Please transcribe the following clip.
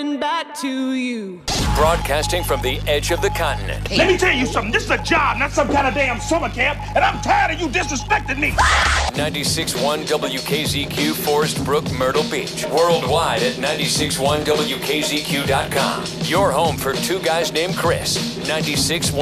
back to you. Broadcasting from the edge of the continent. Let me tell you something. This is a job, not some kind of damn summer camp, and I'm tired of you disrespecting me. 96.1 WKZQ, Forest Brook, Myrtle Beach. Worldwide at 96.1WKZQ.com. Your home for two guys named Chris. 96.1